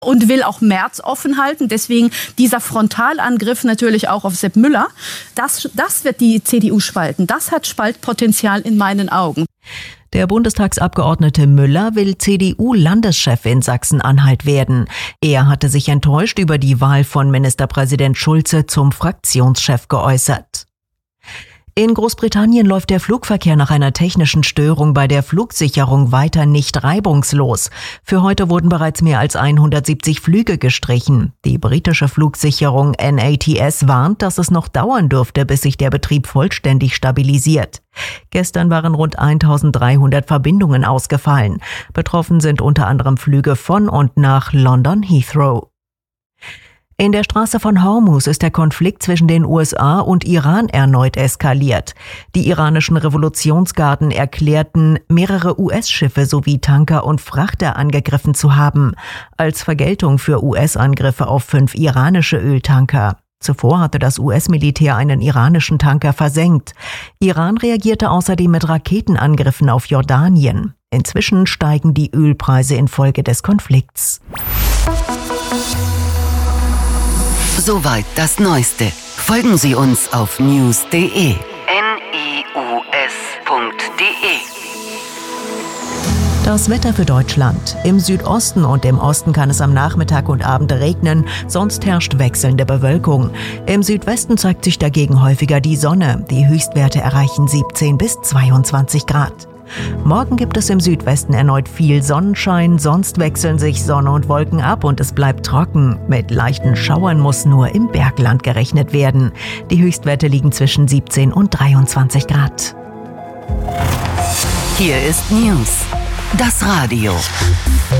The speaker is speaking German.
und will auch Merz offen halten. Deswegen dieser Frontalangriff natürlich auch auf Sepp Müller. Das wird die CDU spalten. Das hat Spaltpotenzial in meinen Augen. Der Bundestagsabgeordnete Müller will CDU-Landeschef in Sachsen-Anhalt werden. Er hatte sich enttäuscht über die Wahl von Ministerpräsident Schulze zum Fraktionschef geäußert. In Großbritannien läuft der Flugverkehr nach einer technischen Störung bei der Flugsicherung weiter nicht reibungslos. Für heute wurden bereits mehr als 170 Flüge gestrichen. Die britische Flugsicherung NATS warnt, dass es noch dauern dürfte, bis sich der Betrieb vollständig stabilisiert. Gestern waren rund 1300 Verbindungen ausgefallen. Betroffen sind unter anderem Flüge von und nach London Heathrow. In der Straße von Hormuz ist der Konflikt zwischen den USA und Iran erneut eskaliert. Die iranischen Revolutionsgarden erklärten, mehrere US-Schiffe sowie Tanker und Frachter angegriffen zu haben, als Vergeltung für US-Angriffe auf 5 iranische Öltanker. Zuvor hatte das US-Militär einen iranischen Tanker versenkt. Iran reagierte außerdem mit Raketenangriffen auf Jordanien. Inzwischen steigen die Ölpreise infolge des Konflikts. Soweit das Neueste. Folgen Sie uns auf news.de. news.de. Das Wetter für Deutschland. Im Südosten und im Osten kann es am Nachmittag und Abend regnen, sonst herrscht wechselnde Bewölkung. Im Südwesten zeigt sich dagegen häufiger die Sonne. Die Höchstwerte erreichen 17 bis 22 Grad. Morgen gibt es im Südwesten erneut viel Sonnenschein, sonst wechseln sich Sonne und Wolken ab und es bleibt trocken. Mit leichten Schauern muss nur im Bergland gerechnet werden. Die Höchstwerte liegen zwischen 17 und 23 Grad. Hier ist News, das Radio.